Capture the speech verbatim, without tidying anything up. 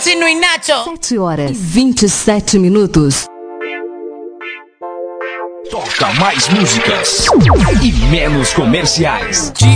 Chino e Nacho. sete horas e vinte e sete minutos. Toca mais músicas e menos comerciais.